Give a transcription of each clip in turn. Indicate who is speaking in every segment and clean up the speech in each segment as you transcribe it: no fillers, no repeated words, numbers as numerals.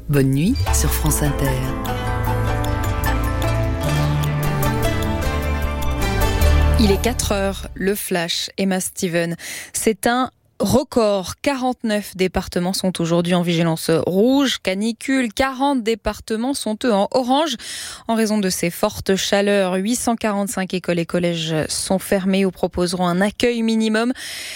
Speaker 1: Bonne nuit sur France Inter.
Speaker 2: Il est 4h, le flash, Emma Steven. C'est un record. 49 départements sont aujourd'hui en vigilance rouge, canicule. 40 départements sont eux en orange. En raison de ces fortes chaleurs, 845 écoles et collèges sont fermés ou proposeront un accueil minimum.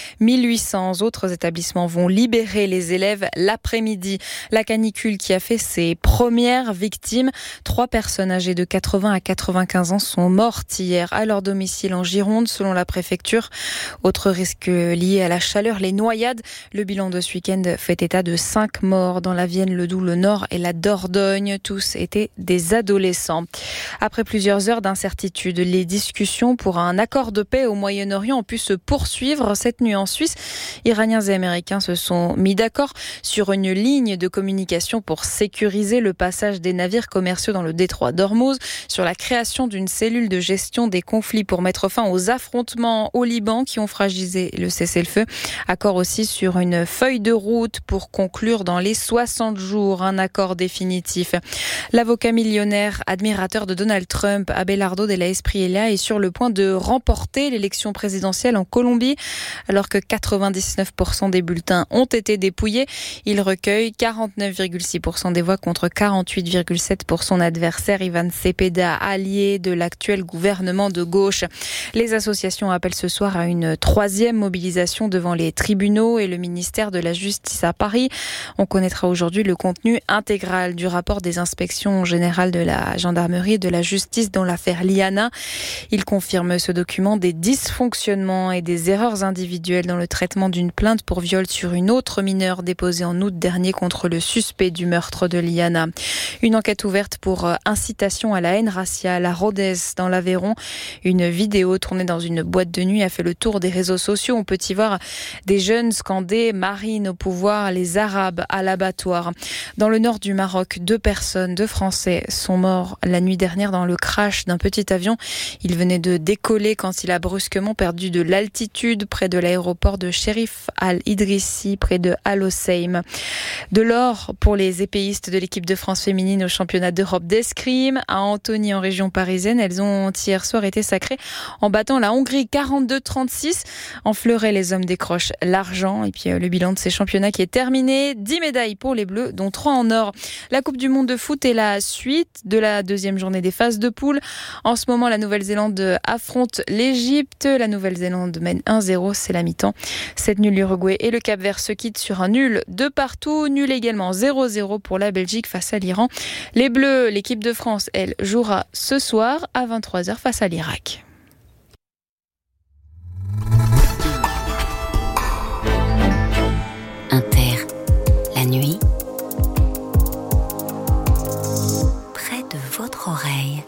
Speaker 2: 1800 autres établissements vont libérer les élèves l'après-midi. La canicule qui a fait ses premières victimes. 3 personnes âgées de 80 à 95 ans sont mortes hier à leur domicile en Gironde, selon la préfecture. Autre risque lié à la chaleur, les noyades. Le bilan de ce week-end fait état de 5 morts dans la Vienne, le Doubs, le Nord et la Dordogne. Tous étaient des adolescents. Après plusieurs heures d'incertitude, les discussions pour un accord de paix au Moyen-Orient ont pu se poursuivre cette nuit en Suisse. Iraniens et Américains se sont mis d'accord sur une ligne de communication pour sécuriser le passage des navires commerciaux dans le détroit d'Ormuz, sur la création d'une cellule de gestion des conflits pour mettre fin aux affrontements au Liban qui ont fragilisé le cessez-le-feu. Accord aussi sur une feuille de route pour conclure dans les 60 jours un accord définitif. L'avocat millionnaire admirateur de Donald Trump, Abelardo de la Espriella, est sur le point de remporter l'élection présidentielle en Colombie. Alors que 99% des bulletins ont été dépouillés, il recueille 49,6% des voix contre 48,7% pour son adversaire Ivan Cepeda, allié de l'actuel gouvernement de gauche. Les associations appellent ce soir à une 3e mobilisation devant les tribunaux et le ministère de la Justice à Paris. On connaîtra aujourd'hui le contenu intégral du rapport des inspections générales de la gendarmerie et de la justice dans l'affaire Liana. Il confirme ce document des dysfonctionnements et des erreurs individuelles dans le traitement d'une plainte pour viol sur une autre mineure déposée en août dernier contre le suspect du meurtre de Liana. Une enquête ouverte pour incitation à la haine raciale à Rodez dans l'Aveyron. Une vidéo tournée dans une boîte de nuit a fait le tour des réseaux sociaux. On peut y voir des jeunes scandaient « Marine au pouvoir, les Arabes à l'abattoir ». Dans le nord du Maroc, 2 personnes, 2 Français, sont morts la nuit dernière dans le crash d'un petit avion. Il venait de décoller quand il a brusquement perdu de l'altitude près de l'aéroport de Cherif Al-Idrissi, près de Al-Hosseim. De l'or pour les épéistes de l'équipe de France féminine au championnat d'Europe d'escrime. À Antony, en région parisienne, elles ont hier soir été sacrées en battant la Hongrie 42-36. En fleuret, les hommes décrochent l'argent. Et puis le bilan de ces championnats qui est terminé. 10 médailles pour les Bleus, dont 3 en or. La Coupe du Monde de foot est la suite de la 2e journée des phases de poule. En ce moment, la Nouvelle-Zélande affronte l'Égypte. La Nouvelle-Zélande mène 1-0, c'est la mi-temps. Cette nulle, l'Uruguay et le Cap-Vert se quittent sur un nul de partout. Nul également 0-0 pour la Belgique face à l'Iran. Les Bleus, l'équipe de France, elle, jouera ce soir à 23h face à l'Irak.
Speaker 1: Inter, la nuit, près de votre oreille.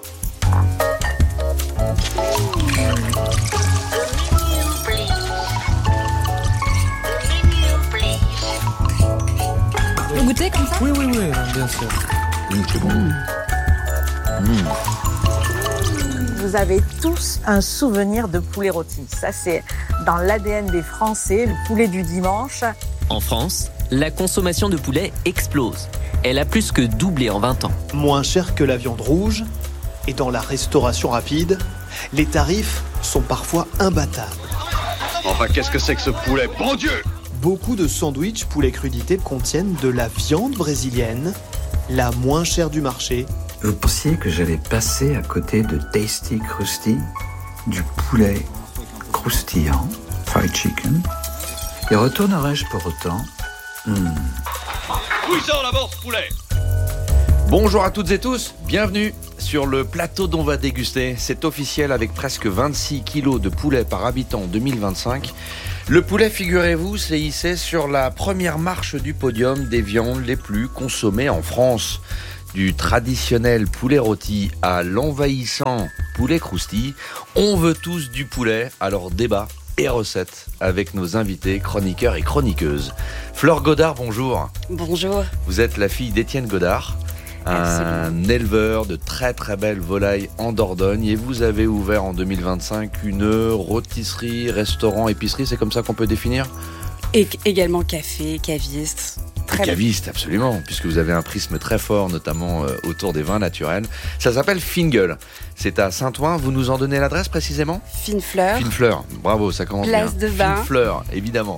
Speaker 2: Vous goûtez comme ça ?
Speaker 3: Oui, bien sûr. C'est bon.
Speaker 4: Vous avez tous un souvenir de poulet rôti. Ça, c'est dans l'ADN des Français, le poulet du dimanche.
Speaker 5: En France, la consommation de poulet explose. Elle a plus que doublé en 20 ans.
Speaker 6: Moins cher que la viande rouge, et dans la restauration rapide, les tarifs sont parfois imbattables.
Speaker 7: Enfin, qu'est-ce que c'est que ce poulet ? Bon Dieu !
Speaker 6: Beaucoup de sandwichs poulet crudité contiennent de la viande brésilienne, la moins chère du marché.
Speaker 8: Vous pensiez que j'allais passer à côté de Tasty Krusty, du poulet croustillant, fried chicken, et retournerai-je pour autant
Speaker 7: Où il sort là-bas, ce poulet ?
Speaker 9: Bonjour à toutes et tous, bienvenue sur le plateau dont on va déguster. C'est officiel, avec presque 26 kilos de poulet par habitant en 2025. Le poulet, figurez-vous, s'est hissé sur la première marche du podium des viandes les plus consommées en France. Du traditionnel poulet rôti à l'envahissant poulet croustille, on veut tous du poulet, alors débat et recettes avec nos invités, chroniqueurs et chroniqueuses. Flore Godard, bonjour.
Speaker 10: Bonjour.
Speaker 9: Vous êtes la fille d'Étienne Godard, un éleveur de très très belles volailles en Dordogne, et vous avez ouvert en 2025 une rôtisserie, restaurant, épicerie, c'est comme ça qu'on peut définir ?
Speaker 10: Et également café, caviste. Très
Speaker 9: caviste, absolument, puisque vous avez un prisme très fort, notamment autour des vins naturels. Ça s'appelle Fingal. C'est à Saint-Ouen. Vous nous en donnez l'adresse précisément ?
Speaker 10: Finefleur.
Speaker 9: Finefleur, bravo, ça commence
Speaker 10: Place
Speaker 9: bien.
Speaker 10: de Vin.
Speaker 9: Finefleur, évidemment.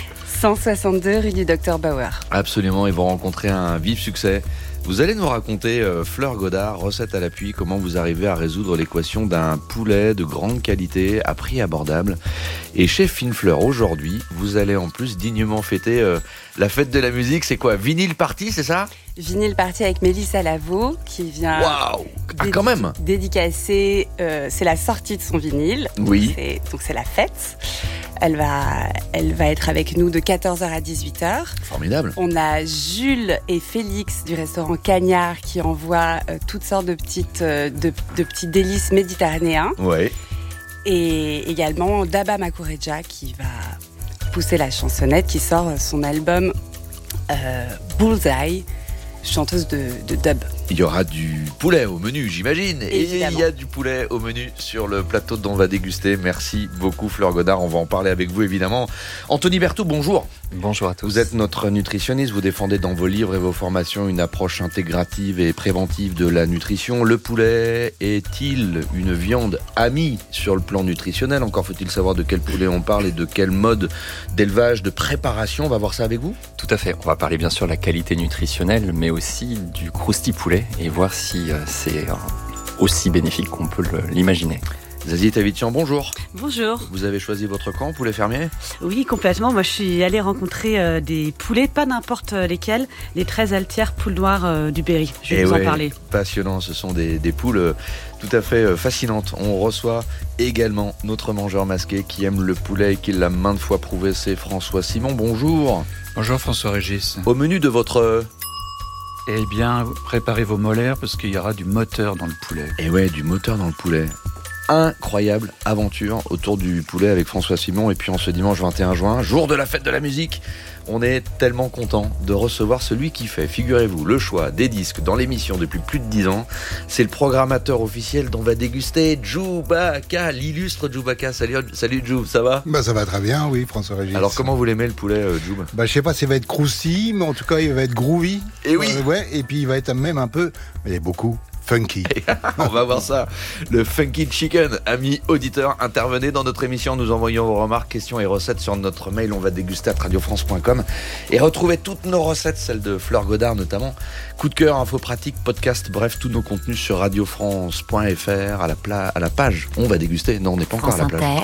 Speaker 10: 162 rue du Docteur Bauer.
Speaker 9: Absolument, ils vont rencontrer un vif succès. Vous allez nous raconter, Fleur Godard, recette à l'appui, comment vous arrivez à résoudre l'équation d'un poulet de grande qualité à prix abordable. Et chez Finefleur, aujourd'hui, vous allez en plus dignement fêter la fête de la musique. C'est quoi ? Vinyle Party, c'est ça ?
Speaker 10: Vinyle Party avec Mélissa Lavo qui vient
Speaker 9: quand même
Speaker 10: dédicacer, c'est la sortie de son vinyle.
Speaker 9: Oui.
Speaker 10: Donc c'est la fête. Elle va être avec nous de 14h à 18h.
Speaker 9: Formidable.
Speaker 10: On a Jules et Félix du restaurant Cagnard qui envoient toutes sortes de petits délices méditerranéens.
Speaker 9: Ouais.
Speaker 10: Et également Daba Makureja qui va pousser la chansonnette, qui sort son album Bullseye, chanteuse de dub.
Speaker 9: Il y aura du poulet au menu, j'imagine.
Speaker 10: Évidemment.
Speaker 9: Et il y a du poulet au menu sur le plateau dont on va déguster. Merci beaucoup Fleur Godard, on va en parler avec vous évidemment. Anthony Berthoud, bonjour.
Speaker 3: Bonjour à tous.
Speaker 9: Vous êtes notre nutritionniste, vous défendez dans vos livres et vos formations une approche intégrative et préventive de la nutrition. Le poulet est-il une viande amie sur le plan nutritionnel ? Encore faut-il savoir de quel poulet on parle et de quel mode d'élevage, de préparation. On va voir ça avec vous ?
Speaker 3: Tout à fait. On va parler bien sûr de la qualité nutritionnelle, mais aussi du crousty poulet et voir si c'est aussi bénéfique qu'on peut l'imaginer.
Speaker 9: Zazie Tavitian, bonjour.
Speaker 11: Bonjour.
Speaker 9: Vous avez choisi votre camp, poulet fermier ?
Speaker 11: Oui, complètement. Moi, je suis allée rencontrer des poulets, pas n'importe lesquels, les 13 altières poules noires du Berry. Je vais vous en parler.
Speaker 9: Passionnant, ce sont des poules tout à fait fascinantes. On reçoit également notre mangeur masqué qui aime le poulet et qui l'a maintes fois prouvé, c'est François Simon. Bonjour.
Speaker 12: Bonjour François-Régis.
Speaker 9: Au menu de votre...
Speaker 12: Eh bien, préparez vos molaires parce qu'il y aura du moteur dans le poulet.
Speaker 9: Et ouais, du moteur dans le poulet. Incroyable aventure autour du poulet avec François Simon. Et puis en ce dimanche 21 juin, jour de la fête de la musique, on est tellement content de recevoir celui qui fait, figurez-vous, le choix des disques dans l'émission depuis plus de 10 ans. C'est le programmateur officiel dont va déguster Djoubaka, l'illustre Djoubaka. Salut Djoub, ça va ?
Speaker 13: Ça va très bien, oui, François-Régis.
Speaker 9: Alors comment vous l'aimez le poulet, Djoub ?
Speaker 13: Je sais pas s'il va être croustillant, mais en tout cas il va être groovy.
Speaker 9: Et oui.
Speaker 13: Et puis il va être même un peu, mais beaucoup, funky.
Speaker 9: On va voir ça. Le Funky Chicken, amis auditeurs, intervenez dans notre émission, nous envoyons vos remarques, questions et recettes sur notre mail, on va déguster à radiofrance.com et retrouver toutes nos recettes, celles de Fleur Godard notamment. Coup de cœur, info pratique, podcast, bref, tous nos contenus sur radiofrance.fr à la page. On va déguster. Non, on n'est pas encore à la plage.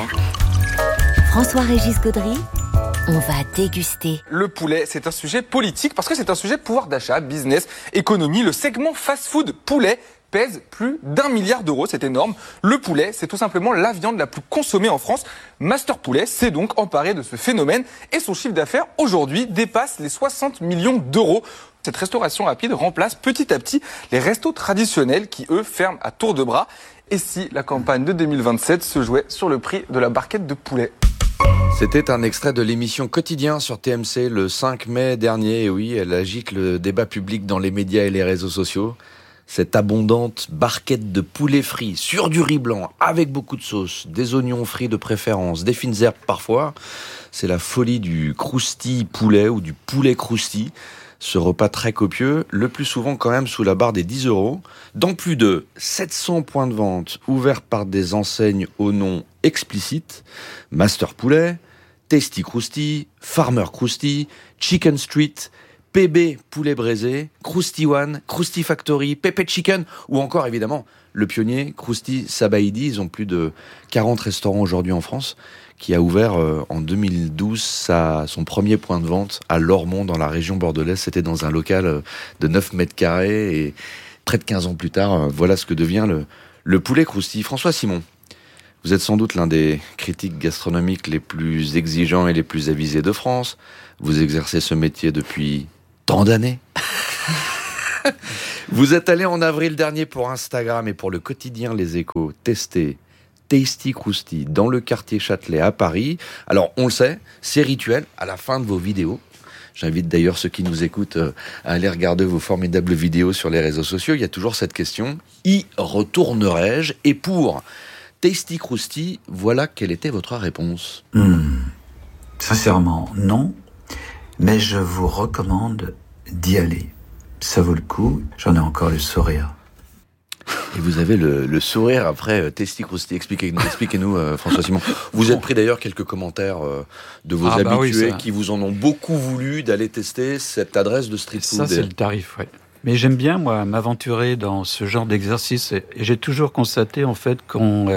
Speaker 1: François-Régis Gaudry, on va déguster.
Speaker 14: Le poulet, c'est un sujet politique parce que c'est un sujet pouvoir d'achat, business, économie. Le segment fast-food poulet pèse plus d'1 milliard d'euros, c'est énorme. Le poulet, c'est tout simplement la viande la plus consommée en France. Master Poulet s'est donc emparé de ce phénomène et son chiffre d'affaires aujourd'hui dépasse les 60 millions d'euros. Cette restauration rapide remplace petit à petit les restos traditionnels qui, eux, ferment à tour de bras. Et si la campagne de 2027 se jouait sur le prix de la barquette de poulet ?
Speaker 9: C'était un extrait de l'émission Quotidien sur TMC le 5 mai dernier. Et oui, elle agite le débat public dans les médias et les réseaux sociaux. Cette abondante barquette de poulet frit sur du riz blanc avec beaucoup de sauce, des oignons frits de préférence, des fines herbes parfois. C'est la folie du crousty poulet ou du poulet crousty. Ce repas très copieux, le plus souvent quand même sous la barre des 10 €, dans plus de 700 points de vente ouverts par des enseignes au nom explicite: Master Poulet, Tasty Crousty, Farmer Crousty, Chicken Street, PB Poulet Braisé, Crousty One, Crousty Factory, Pepe Chicken, ou encore évidemment le pionnier Crousty Sabaïdi. Ils ont plus de 40 restaurants aujourd'hui en France, qui a ouvert en 2012 son premier point de vente à Lormont dans la région bordelaise. C'était dans un local de 9 mètres carrés et près de 15 ans plus tard, voilà ce que devient le poulet crousty. François Simon, vous êtes sans doute l'un des critiques gastronomiques les plus exigeants et les plus avisés de France. Vous exercez ce métier depuis tant d'années. Vous êtes allé en avril dernier pour Instagram et pour le quotidien Les Échos tester Tasty Crousty dans le quartier Châtelet à Paris. Alors on le sait, c'est rituel à la fin de vos vidéos. J'invite d'ailleurs ceux qui nous écoutent à aller regarder vos formidables vidéos sur les réseaux sociaux. Il y a toujours cette question: y retournerai-je ? Et pour Tasty Crousty, voilà quelle était votre réponse.
Speaker 8: Sincèrement, non. mais je vous recommande d'y aller. Ça vaut le coup, j'en ai encore le sourire.
Speaker 9: Et vous avez le sourire après Tasty Krusty. Expliquez-nous, François Simon. Vous êtes pris d'ailleurs quelques commentaires de vos habitués qui vous en ont beaucoup voulu d'aller tester cette adresse de street food.
Speaker 12: Ça, c'est le tarif, oui. Mais j'aime bien, moi, m'aventurer dans ce genre d'exercice. Et j'ai toujours constaté, en fait, on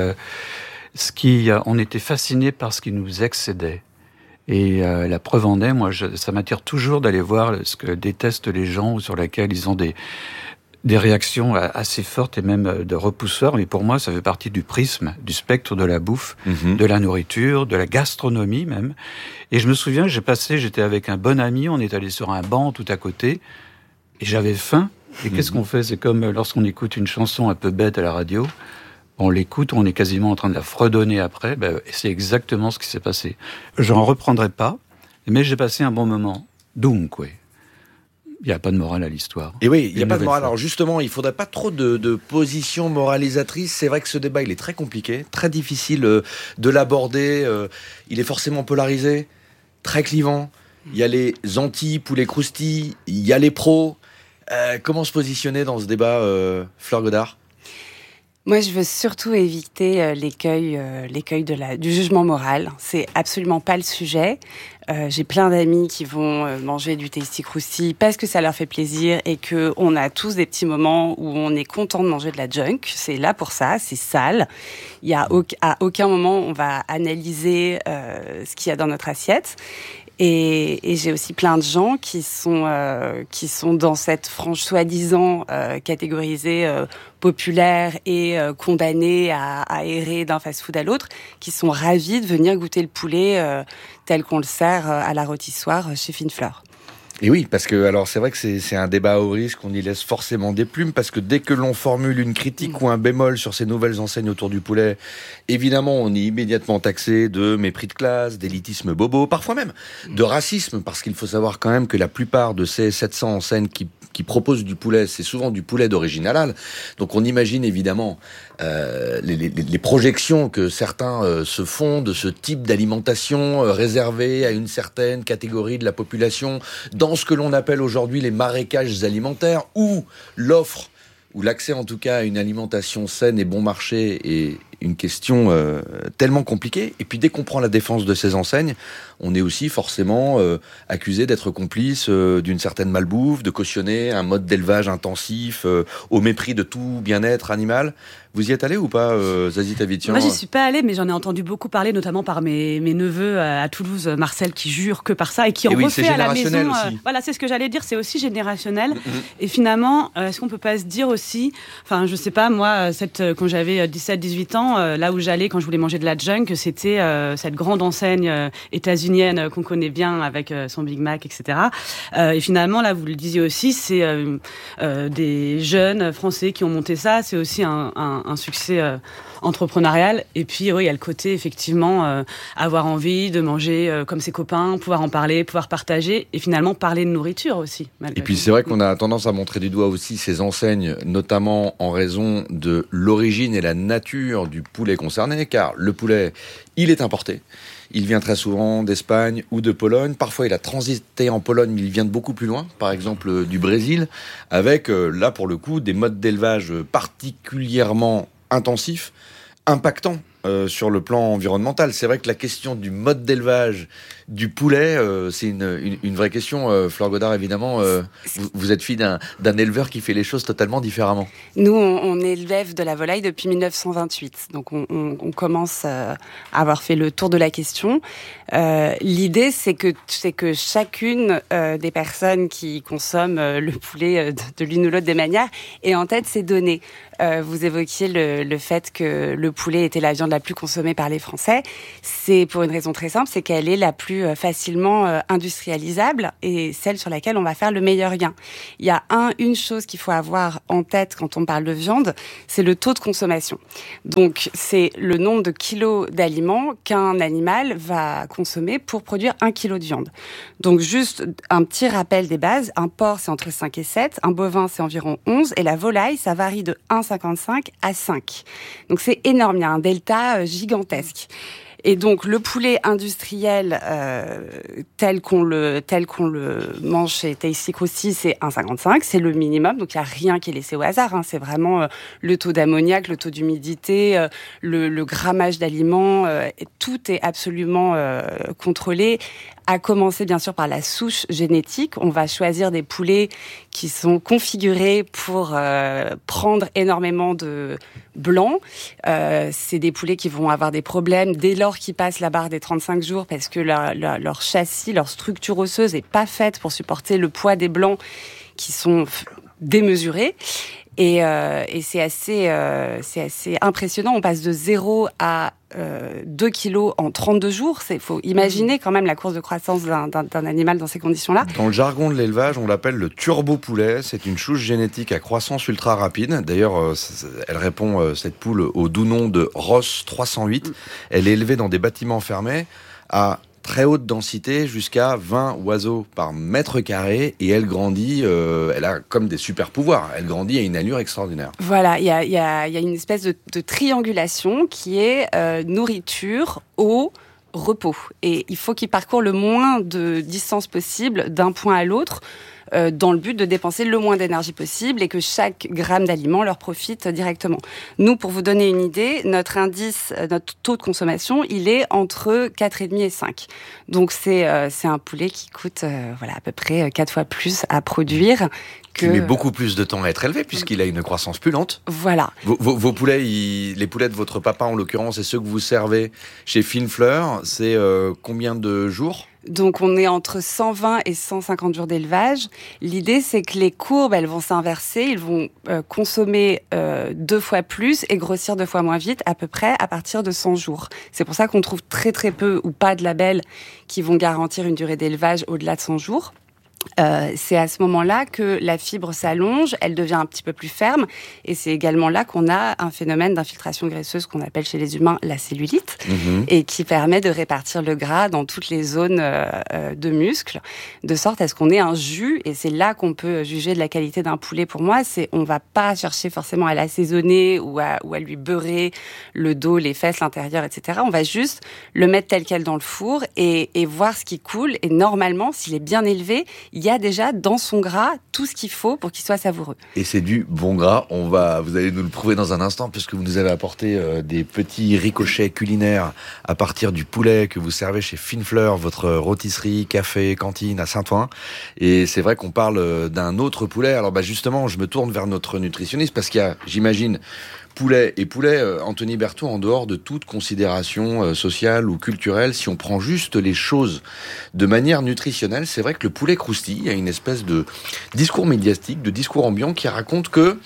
Speaker 12: était fasciné par ce qui nous excédait. Et la preuve en est, moi, ça m'attire toujours d'aller voir ce que détestent les gens ou sur laquelle ils ont des réactions assez fortes et même de repousseurs. Mais pour moi, ça fait partie du prisme, du spectre de la bouffe, de la nourriture, de la gastronomie même. Et je me souviens, j'étais avec un bon ami, on est allé sur un banc tout à côté, et j'avais faim. Et qu'est-ce qu'on fait ? C'est comme lorsqu'on écoute une chanson un peu bête à la radio. On l'écoute, on est quasiment en train de la fredonner après. Et c'est exactement ce qui s'est passé. Je n'en reprendrai pas, mais j'ai passé un bon moment. Donc, oui. Il n'y a pas de morale à l'histoire.
Speaker 9: Et oui, il n'y a pas de morale. Alors justement, il ne faudrait pas trop de positions moralisatrices. C'est vrai que ce débat, il est très compliqué, très difficile de l'aborder. Il est forcément polarisé, très clivant. Il y a les anti-poulet croustille, il y a les pros. Comment se positionner dans ce débat, Fleur Godard ?
Speaker 10: Moi, je veux surtout éviter l'écueil du jugement moral. C'est absolument pas le sujet. J'ai plein d'amis qui vont manger du Tasty Krusty parce que ça leur fait plaisir et que on a tous des petits moments où on est content de manger de la junk. C'est là pour ça, c'est sale. Il y a à aucun moment on va analyser ce qu'il y a dans notre assiette. Et j'ai aussi plein de gens qui sont dans cette frange soi-disant catégorisée populaire et condamnée à errer d'un fast-food à l'autre, qui sont ravis de venir goûter le poulet tel qu'on le sert à la rôtissoire chez Fine Fleur.
Speaker 9: Et oui, parce que alors c'est vrai que c'est un débat à haut risque, on y laisse forcément des plumes, parce que dès que l'on formule une critique ou un bémol sur ces nouvelles enseignes autour du poulet, évidemment on est immédiatement taxé de mépris de classe, d'élitisme bobo, parfois même de racisme, parce qu'il faut savoir quand même que la plupart de ces 700 enseignes qui proposent du poulet, c'est souvent du poulet d'origine halal. Donc on imagine évidemment les projections que certains se font de ce type d'alimentation réservée à une certaine catégorie de la population, dans ce que l'on appelle aujourd'hui les marécages alimentaires, où l'offre, ou l'accès en tout cas à une alimentation saine et bon marché est une question tellement compliquée. Et puis dès qu'on prend la défense de ces enseignes, on est aussi forcément accusé d'être complice d'une certaine malbouffe, de cautionner un mode d'élevage intensif au mépris de tout bien-être animal. Vous y êtes allé ou pas, Zazie Tavitian ?
Speaker 11: Moi, j'y suis pas allée, mais j'en ai entendu beaucoup parler, notamment par mes neveux à Toulouse, Marcel, qui jurent que par ça et qui en refait à la maison. Voilà, c'est ce que j'allais dire, c'est aussi générationnel. Et finalement, est-ce qu'on peut pas se dire aussi, enfin, je sais pas, moi, quand j'avais 17-18 ans, là où j'allais quand je voulais manger de la junk, c'était cette grande enseigne états-unienne qu'on connaît bien avec son Big Mac, etc. Et finalement, là, vous le disiez aussi, c'est des jeunes Français qui ont monté ça. C'est aussi un succès entrepreneurial. Et puis, oui, il y a le côté, effectivement, avoir envie de manger comme ses copains, pouvoir en parler, pouvoir partager, et finalement parler de nourriture aussi.
Speaker 9: Et puis, c'est vrai qu'on a tendance à montrer du doigt aussi ces enseignes, notamment en raison de l'origine et la nature du poulet concerné, car le poulet, il est importé. Il vient très souvent d'Espagne ou de Pologne. Parfois, il a transité en Pologne, mais il vient de beaucoup plus loin, par exemple du Brésil, avec, là, pour le coup, des modes d'élevage particulièrement intensifs, impactants sur le plan environnemental. C'est vrai que la question du mode d'élevage du poulet, c'est une vraie question. Fleur Godard, évidemment, vous êtes fille d'un éleveur qui fait les choses totalement différemment.
Speaker 10: Nous, on élève de la volaille depuis 1928. Donc, on commence à avoir fait le tour de la question. L'idée, c'est que chacune des personnes qui consomment le poulet de l'une ou l'autre des manières ait en tête ces données. Vous évoquiez le fait que le poulet était la viande la plus consommée par les Français. C'est pour une raison très simple, c'est qu'elle est la plus facilement industrialisable et celle sur laquelle on va faire le meilleur gain. Il y a une chose qu'il faut avoir en tête quand on parle de viande, c'est le taux de consommation. Donc, c'est le nombre de kilos d'aliments qu'un animal va consommer pour produire 1 kilo de viande. Donc, juste un petit rappel des bases. Un porc, c'est entre 5 et 7. Un bovin, c'est environ 11. Et la volaille, ça varie de 1,55 à 5. Donc, c'est énorme. Il y a un delta gigantesque. Et donc le poulet industriel tel qu'on le mange chez Tasty Krusty, c'est 1,55, c'est le minimum. Donc il y a rien qui est laissé au hasard. Hein. C'est vraiment le taux d'ammoniac, le taux d'humidité, le grammage d'aliments. Tout est absolument contrôlé. À commencer bien sûr par la souche génétique. On va choisir des poulets qui sont configurés pour prendre énormément de blanc. C'est des poulets qui vont avoir des problèmes dès lors qu'ils passent la barre des 35 jours parce que leur châssis, leur structure osseuse n'est pas faite pour supporter le poids des blancs qui sont démesurés. Et c'est assez impressionnant. On passe de 0 à 2 kilos en 32 jours. Il faut imaginer quand même la courbe de croissance d'un animal dans ces conditions-là.
Speaker 9: Dans le jargon de l'élevage, on l'appelle le turbo-poulet. C'est une souche génétique à croissance ultra rapide. D'ailleurs, elle répond, cette poule, au doux nom de Ross 308. Elle est élevée dans des bâtiments fermés à très haute densité, jusqu'à 20 oiseaux par mètre carré, et elle grandit, elle a comme des super pouvoirs, elle grandit à une allure extraordinaire.
Speaker 10: Voilà, il y a une espèce de triangulation qui est nourriture, eau, repos. Et il faut qu'il parcourt le moins de distance possible d'un point à l'autre, dans le but de dépenser le moins d'énergie possible et que chaque gramme d'aliment leur profite directement. Nous, pour vous donner une idée, notre taux de consommation, il est entre 4,5 et 5. Donc c'est un poulet qui coûte à peu près 4 fois plus à produire.
Speaker 9: Qui met beaucoup plus de temps à être élevé puisqu'il a une croissance plus lente.
Speaker 10: Voilà.
Speaker 9: Vos poulets, les poulets de votre papa en l'occurrence, et ceux que vous servez chez Fine Fleur, c'est combien de jours ?
Speaker 10: Donc on est entre 120 et 150 jours d'élevage. L'idée, c'est que les courbes, elles vont s'inverser. Ils vont consommer 2 fois plus et grossir 2 fois moins vite, à peu près à partir de 100 jours. C'est pour ça qu'on trouve très très peu ou pas de labels qui vont garantir une durée d'élevage au-delà de 100 jours. C'est à ce moment-là que la fibre s'allonge, elle devient un petit peu plus ferme, et c'est également là qu'on a un phénomène d'infiltration graisseuse qu'on appelle chez les humains la cellulite, et qui permet de répartir le gras dans toutes les zones de muscles, de sorte à ce qu'on ait un jus, et c'est là qu'on peut juger de la qualité d'un poulet. Pour moi, on va pas chercher forcément à l'assaisonner ou à lui beurrer le dos, les fesses, l'intérieur, etc. On va juste le mettre tel quel dans le four et voir ce qui coule, et normalement, s'il est bien élevé, il y a déjà dans son gras tout ce qu'il faut pour qu'il soit savoureux.
Speaker 9: Et c'est du bon gras. Vous allez nous le prouver dans un instant, puisque vous nous avez apporté des petits ricochets culinaires à partir du poulet que vous servez chez Fine Fleur, votre rôtisserie, café, cantine à Saint-Ouen. Et c'est vrai qu'on parle d'un autre poulet. Alors justement, je me tourne vers notre nutritionniste, parce qu'il y a, j'imagine, poulet et poulet, Anthony Berthaud, en dehors de toute considération sociale ou culturelle, si on prend juste les choses de manière nutritionnelle, c'est vrai que le poulet croustille a une espèce de discours médiatique, de discours ambiant qui raconte que,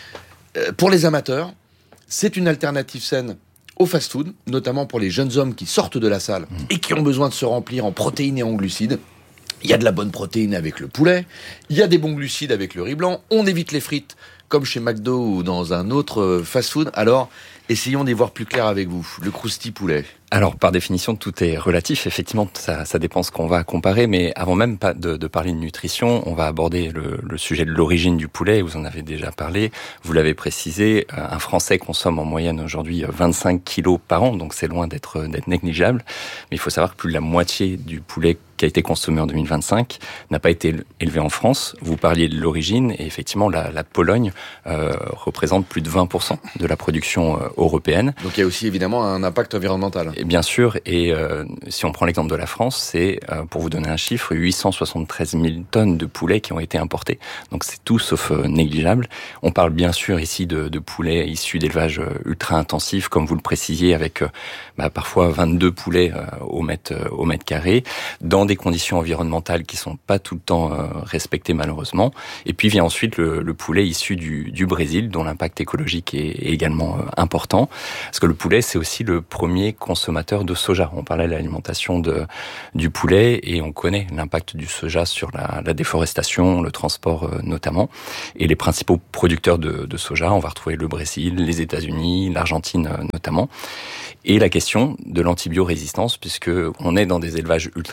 Speaker 9: pour les amateurs, c'est une alternative saine au fast-food, notamment pour les jeunes hommes qui sortent de la salle et qui ont besoin de se remplir en protéines et en glucides. Il y a de la bonne protéine avec le poulet, il y a des bons glucides avec le riz blanc, on évite les frites comme chez McDo ou dans un autre fast-food. Alors, essayons d'y voir plus clair avec vous. Le croustille poulet.
Speaker 3: Alors, par définition, tout est relatif. Effectivement, ça dépend ce qu'on va comparer. Mais avant même de parler de nutrition, on va aborder le sujet de l'origine du poulet. Vous en avez déjà parlé. Vous l'avez précisé. Un Français consomme en moyenne aujourd'hui 25 kilos par an. Donc, c'est loin d'être négligeable. Mais il faut savoir que plus de la moitié du poulet qui a été consommé en 2025 n'a pas été élevé en France. Vous parliez de l'origine. Et effectivement, la Pologne représente plus de 20% de la production européenne.
Speaker 9: Donc, il y a aussi évidemment un impact environnemental.
Speaker 3: Et bien sûr, et si on prend l'exemple de la France, c'est, pour vous donner un chiffre, 873 000 tonnes de poulets qui ont été importés. Donc c'est tout sauf négligeable. On parle bien sûr ici de poulets issus d'élevage ultra intensif, comme vous le précisiez, avec parfois 22 poulets au mètre carré, dans des conditions environnementales qui sont pas tout le temps respectées malheureusement. Et puis vient ensuite le poulet issu du Brésil, dont l'impact écologique est également important. Parce que le poulet, c'est aussi le premier consommateur de soja. On parlait de l'alimentation du poulet et on connaît l'impact du soja sur la déforestation, le transport notamment. Et les principaux producteurs de soja, on va retrouver le Brésil, les États-Unis, l'Argentine notamment. Et la question de l'antibiorésistance, puisque on est dans des élevages ultra intensifs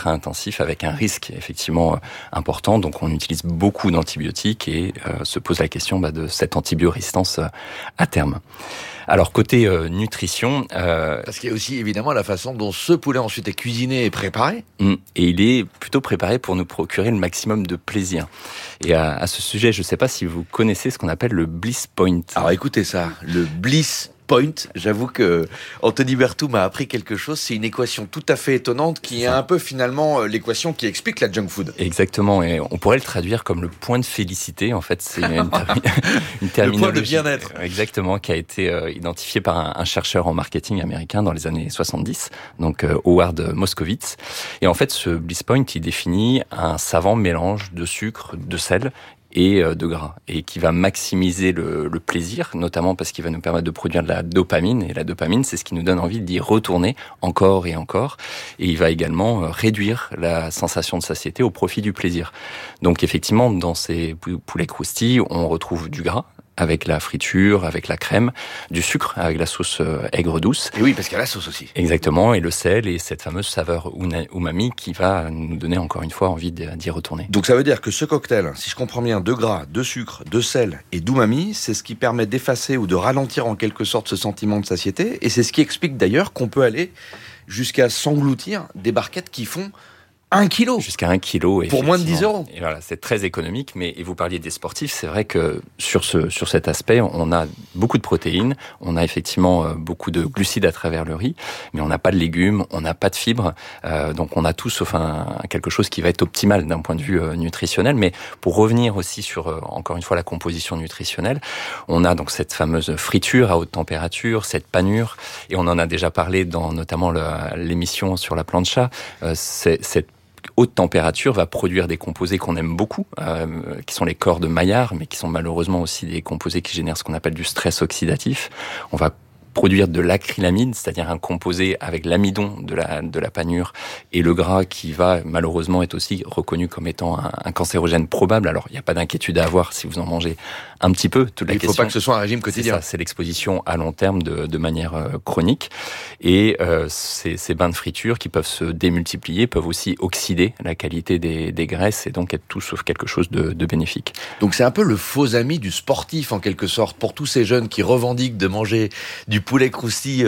Speaker 3: intensif avec un risque effectivement important. Donc on utilise beaucoup d'antibiotiques et se pose la question de cette antibiorésistance à terme. Alors côté nutrition,
Speaker 9: parce qu'il y a aussi évidemment la façon dont ce poulet ensuite est cuisiné et préparé.
Speaker 3: Et il est plutôt préparé pour nous procurer le maximum de plaisir. Et à ce sujet, je ne sais pas si vous connaissez ce qu'on appelle le Bliss Point.
Speaker 9: Alors écoutez ça, le Bliss Point, j'avoue que Anthony Berthoud m'a appris quelque chose. C'est une équation tout à fait étonnante qui est un peu finalement l'équation qui explique la junk food.
Speaker 3: Exactement, et on pourrait le traduire comme le point de félicité. En fait, c'est une terminologie.
Speaker 9: Le point de bien-être.
Speaker 3: Exactement, qui a été identifié par un chercheur en marketing américain dans les années 70, donc Howard Moskowitz. Et en fait, ce Bliss Point, il définit un savant mélange de sucre, de sel et de gras, et qui va maximiser le plaisir, notamment parce qu'il va nous permettre de produire de la dopamine, et la dopamine, c'est ce qui nous donne envie d'y retourner encore et encore, et il va également réduire la sensation de satiété au profit du plaisir. Donc effectivement, dans ces poulets croustilles, on retrouve du gras, avec la friture, avec la crème, du sucre avec la sauce aigre douce.
Speaker 9: Et oui, parce qu'il y a la sauce aussi.
Speaker 3: Exactement, et le sel et cette fameuse saveur umami qui va nous donner encore une fois envie d'y retourner.
Speaker 9: Donc ça veut dire que ce cocktail, si je comprends bien, de gras, de sucre, de sel et d'umami, c'est ce qui permet d'effacer ou de ralentir en quelque sorte ce sentiment de satiété, et c'est ce qui explique d'ailleurs qu'on peut aller jusqu'à s'engloutir des barquettes qui font 1 kilo.
Speaker 3: Jusqu'à 1 kilo.
Speaker 9: Pour moins de 10 euros.
Speaker 3: Et voilà, c'est très économique, et vous parliez des sportifs, c'est vrai que sur cet aspect, on a beaucoup de protéines, on a effectivement beaucoup de glucides à travers le riz, mais on n'a pas de légumes, on n'a pas de fibres, donc on a tout sauf quelque chose qui va être optimal d'un point de vue nutritionnel. Mais pour revenir aussi sur, encore une fois, la composition nutritionnelle, on a donc cette fameuse friture à haute température, cette panure, et on en a déjà parlé dans notamment l'émission sur la plancha, cette haute température va produire des composés qu'on aime beaucoup, qui sont les corps de Maillard, mais qui sont malheureusement aussi des composés qui génèrent ce qu'on appelle du stress oxydatif. On va produire de l'acrylamide, c'est-à-dire un composé avec l'amidon de la panure et le gras qui va malheureusement être aussi reconnu comme étant un cancérogène probable. Alors, il n'y a pas d'inquiétude à avoir si vous en mangez un petit peu. Il
Speaker 9: ne faut pas que ce soit un régime quotidien.
Speaker 3: C'est l'exposition à long terme de manière chronique. Et ces bains de friture qui peuvent se démultiplier peuvent aussi oxyder la qualité des graisses et donc être tout sauf quelque chose de bénéfique.
Speaker 9: Donc c'est un peu le faux ami du sportif en quelque sorte pour tous ces jeunes qui revendiquent de manger du poulet croustille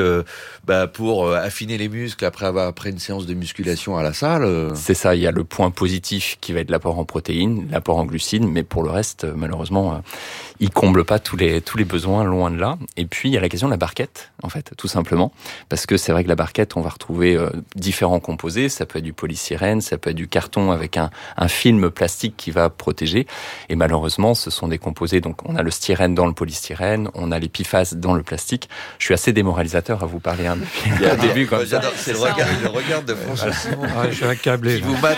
Speaker 9: pour affiner les muscles après une séance de musculation à la salle.
Speaker 3: C'est ça, il y a le point positif qui va être l'apport en protéines, l'apport en glucides, mais pour le reste, malheureusement, il comble pas tous les besoins, loin de là. Et puis, il y a la question de la barquette, en fait, tout simplement. Parce que c'est vrai que la barquette, on va retrouver différents composés. Ça peut être du polystyrène, ça peut être du carton avec un film plastique qui va protéger. Et malheureusement, ce sont des composés, donc on a le styrène dans le polystyrène, on a l'épiphase dans le plastique. Je suis assez démoralisateur à vous parler depuis le début comme ça.
Speaker 9: C'est le regard de François Simon.
Speaker 12: Je suis accablé.
Speaker 9: Qui vous mate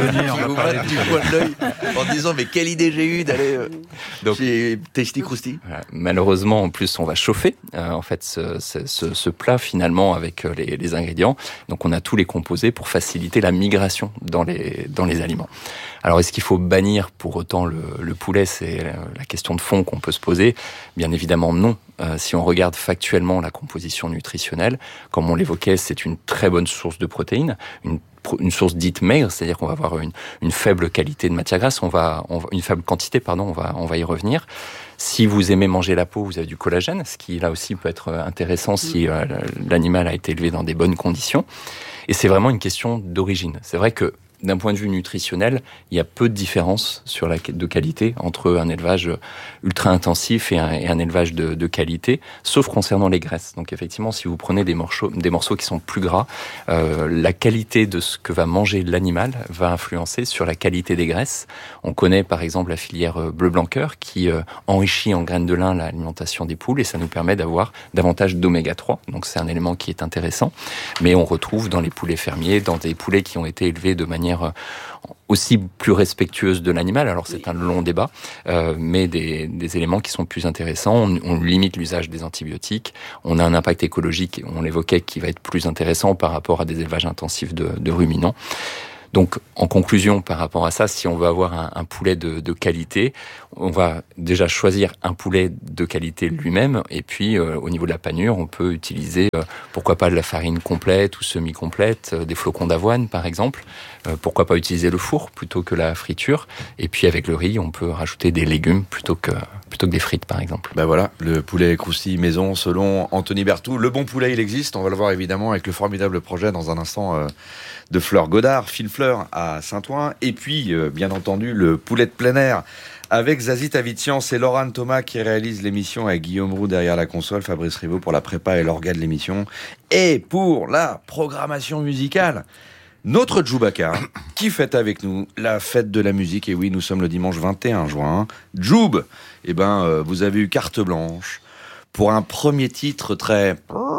Speaker 9: du coin de l'œil en disant mais quelle idée j'ai eue d'aller chez Tasty Crousty.
Speaker 3: Malheureusement, en plus, on va chauffer en fait ce plat finalement avec les ingrédients. Donc on a tous les composés pour faciliter la migration dans les aliments. Alors est-ce qu'il faut bannir pour autant le poulet? C'est la question de fond qu'on peut se poser. Bien évidemment non. Si on regarde factuellement la composition nutritionnelle, comme on l'évoquait, c'est une très bonne source de protéines, une source dite maigre, c'est-à-dire qu'on va avoir une faible qualité de matière grasse, une faible quantité, on va y revenir. Si vous aimez manger la peau, vous avez du collagène, ce qui là aussi peut être intéressant si l'animal a été élevé dans des bonnes conditions. Et c'est vraiment une question d'origine. C'est vrai que d'un point de vue nutritionnel, il y a peu de différence de qualité entre un élevage ultra intensif et un élevage de qualité, sauf concernant les graisses. Donc effectivement, si vous prenez des morceaux qui sont plus gras, la qualité de ce que va manger l'animal va influencer sur la qualité des graisses. On connaît par exemple la filière bleu-blanc-cœur qui enrichit en graines de lin l'alimentation des poules et ça nous permet d'avoir davantage d'oméga 3. Donc c'est un élément qui est intéressant. Mais on retrouve dans les poulets fermiers, dans des poulets qui ont été élevés de manière aussi plus respectueuse de l'animal. Alors c'est un long débat, mais des éléments qui sont plus intéressants. On limite l'usage des antibiotiques. On a un impact écologique, on l'évoquait, qui va être plus intéressant par rapport à des élevages intensifs de ruminants. Donc, en conclusion, par rapport à ça, si on veut avoir un poulet de qualité, on va déjà choisir un poulet de qualité lui-même, et puis au niveau de la panure, on peut utiliser, pourquoi pas de la farine complète ou semi-complète, des flocons d'avoine par exemple, pourquoi pas utiliser le four plutôt que la friture, et puis avec le riz, on peut rajouter des légumes plutôt que des frites par exemple.
Speaker 9: Ben voilà, le poulet croustille maison selon Anthony Berthoud. Le bon poulet, il existe, on va le voir évidemment avec le formidable projet dans un instant de Fleur Godard, Fine Fleur à Saint-Ouen, et puis bien entendu le poulet de plein air avec Zazie Tavitian. C'est Laurent Thomas qui réalise l'émission avec Guillaume Roux derrière la console, Fabrice Rivaud pour la prépa et l'orga de l'émission, et pour la programmation musicale, notre Djoubaka qui fête avec nous la fête de la musique. Et oui, nous sommes le dimanche 21 juin. Djoub, vous avez eu carte blanche pour un premier titre très...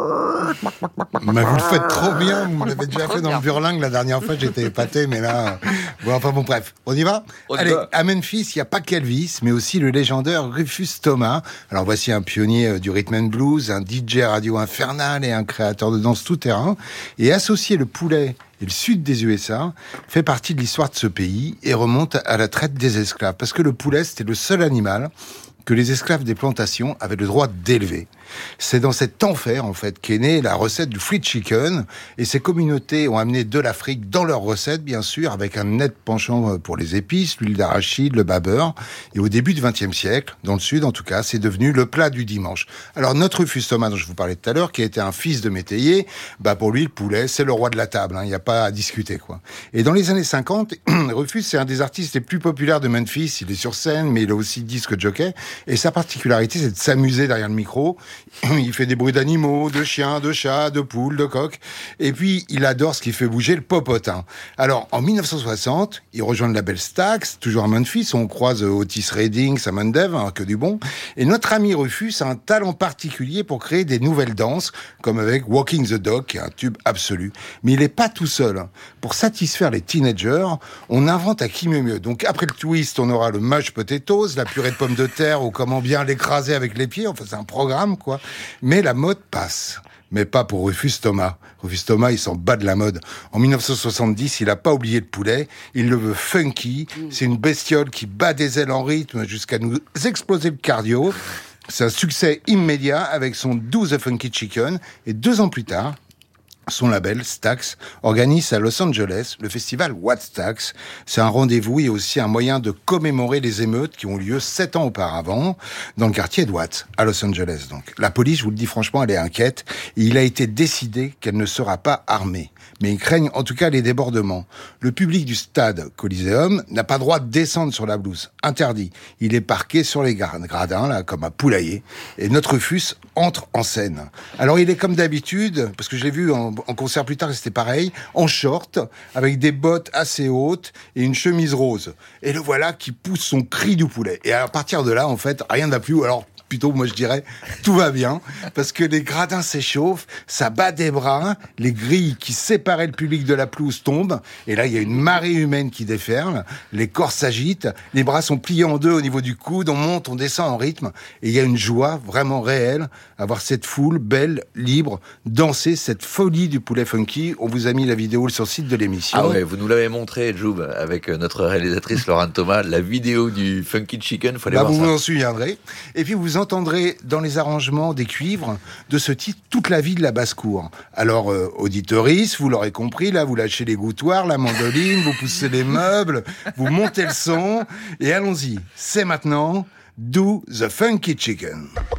Speaker 13: Mais vous le faites trop bien, vous l'avez déjà fait dans le Burlingue la dernière fois, j'étais épaté, mais là... bref, on y va ? Allez, à Memphis, il n'y a pas qu'Elvis, mais aussi le légendaire Rufus Thomas. Alors voici un pionnier du rhythm and blues, un DJ radio infernal et un créateur de danse tout-terrain. Et associer le poulet et le sud des USA fait partie de l'histoire de ce pays et remonte à la traite des esclaves. Parce que le poulet, c'était le seul animal que les esclaves des plantations avaient le droit d'élever. C'est dans cet enfer, en fait, qu'est née la recette du fried chicken, et ces communautés ont amené de l'Afrique dans leur recette, bien sûr, avec un net penchant pour les épices, l'huile d'arachide, le beurre. Et au début du XXe siècle, dans le sud en tout cas, c'est devenu le plat du dimanche. Alors notre Rufus Thomas, dont je vous parlais tout à l'heure, qui était un fils de métayer, pour lui, le poulet, c'est le roi de la table, il n'y a pas à discuter, quoi. Et dans les années 50, Rufus, c'est un des artistes les plus populaires de Memphis. Il est sur scène, mais il a aussi disque jockey, et sa particularité, c'est de s'amuser derrière le micro. Il fait des bruits d'animaux, de chiens, de chats, de poules, de coqs. Et puis, il adore ce qui fait bouger le popotin. Alors, en 1960, il rejoint le label Stax, toujours à Memphis. On croise Otis Redding, Sam Dev, que du bon. Et notre ami Rufus a un talent particulier pour créer des nouvelles danses, comme avec Walking the Dog, qui est un tube absolu. Mais il n'est pas tout seul. Pour satisfaire les teenagers, on invente à qui mieux. Donc, après le twist, on aura le mashed potatoes, la purée de pommes de terre, ou comment bien l'écraser avec les pieds. Enfin, c'est un programme, quoi. Mais la mode passe. Mais pas pour Rufus Thomas. Rufus Thomas, il s'en bat de la mode. En 1970, il a pas oublié le poulet. Il le veut funky. C'est une bestiole qui bat des ailes en rythme jusqu'à nous exploser le cardio. C'est un succès immédiat avec son Do the Funky Chicken. Et 2 ans plus tard, son label, Stax, organise à Los Angeles le festival What Stax. C'est un rendez-vous et aussi un moyen de commémorer les émeutes qui ont lieu 7 ans auparavant dans le quartier de Watts, à Los Angeles. Donc, la police, je vous le dis franchement, elle est inquiète. Et il a été décidé qu'elle ne sera pas armée. Mais ils craignent en tout cas les débordements. Le public du stade Coliseum n'a pas droit de descendre sur la pelouse. Interdit. Il est parqué sur les gradins, là, comme un poulailler. Et notre Rufus entre en scène. Alors il est comme d'habitude, parce que je l'ai vu en concert plus tard, c'était pareil, en short, avec des bottes assez hautes et une chemise rose. Et le voilà qui pousse son cri du poulet. Et à partir de là, en fait, rien n'a plus. Alors, plutôt, moi je dirais, tout va bien, parce que les gradins s'échauffent, ça bat des bras, les grilles qui séparaient le public de la pelouse tombent, et là il y a une marée humaine qui déferle, les corps s'agitent, les bras sont pliés en deux au niveau du coude, on monte, on descend en rythme, et il y a une joie vraiment réelle à voir cette foule belle, libre, danser cette folie du poulet funky. On vous a mis la vidéo sur le site de l'émission.
Speaker 9: Ah ouais, vous nous l'avez montré, Joub, avec notre réalisatrice Laurent Thomas, la vidéo du Funky Chicken, faut aller voir ça.
Speaker 13: Vous vous en souviendrez. Et puis vous entendrez dans les arrangements des cuivres de ce titre toute la vie de la basse-cour. Alors, auditeuristes, vous l'aurez compris, là, vous lâchez les gouttoirs, la mandoline, vous poussez les meubles, vous montez le son, et allons-y. C'est maintenant Do the Funky Chicken.